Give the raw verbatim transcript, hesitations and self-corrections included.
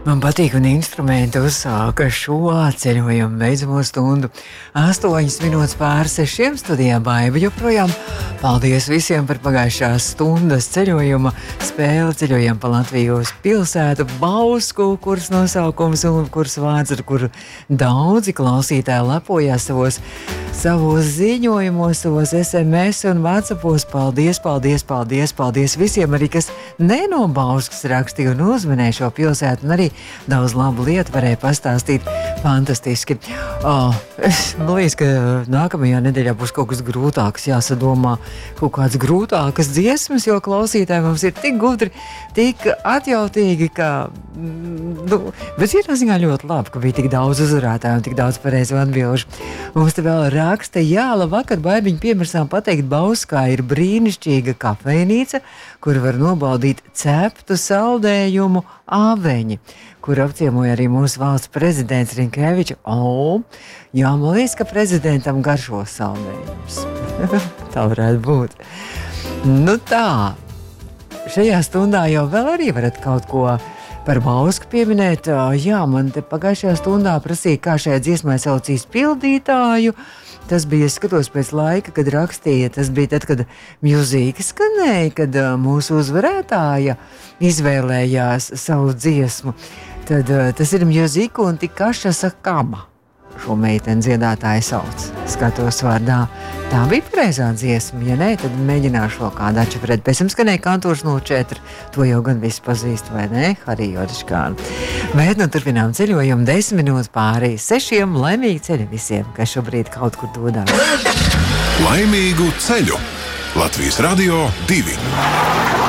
Man patīk, un instrumenti uzsāka šo ceļojumu beidzamo stundu. Astoņas minūtes pār sešiem studijā Baiba joprojām. Paldies visiem par pagājušās stundas ceļojuma spēli. Ceļojam pa Latvijas pilsētu Bausku, kuras nosaukums un kuras vārds, ar kuru daudzi klausītāji lepojās savos, savos ziņojumos, savos es em es un WhatsAppos. Paldies, paldies, paldies, paldies visiem arī, kas ne no Bauskas rakstīja un uzminēja šo pilsētu, un arī daudz labu lietu varēja pastāstīt. Fantastiski. Oh, man liekas, ka nākamajā nedēļā būs kaut kas grūtāks, jāsadomā kaut kādas grūtākas dziesmas, jo klausītāji mums ir tik gudri, tik atjautīgi, ka, nu, bet vienā ziņā ļoti labi, ka bija tik daudz uzvarētāju un tik daudz pareizu atbilžu. Mums te vēl raksta, jā, labvakar, Baibiņu piemirsām pateikt, Bauskā ir brīnišķīga kafejnīca, kur var nobaudīt ceptu saldējumu āveņi, kur apciemoja arī mūsu valsts prezidents Rinkevičs. O, jā, man liekas, ka prezidentam garšo saldējumus. Tā varētu būt. Nu tā, šajā stundā jau vēl arī varat kaut ko par Bausku pieminēt. Jā, man te pagājušajā stundā prasīja, kā šajā dziesmai sauc izpildītāju. Tas bija, es skatos pēc laika, kad rakstīja, tas bija tad, kad mūzika skanēja, kad uh, mūsu uzvarētāja izvēlējās savu dziesmu. Tad uh, tas ir mūzika un Tikaša Sakama. Šo meiteni dziedātāju sauc. Skatos vārdā. Tā bija pareizā dziesma. Ja nē, tad mēģināšu vēl kādu atšifrēt. Pēc tam skanēja Kantors nulle četri. To jau gan visi pazīst, vai ne? Hariju Oriškānu. Bet nu turpinām ceļojumu desmit minūtes pārī sešiem. Laimīgi ceļi visiem, kas šobrīd kaut kur dodās. Laimīgu ceļu! Latvijas Radio divi.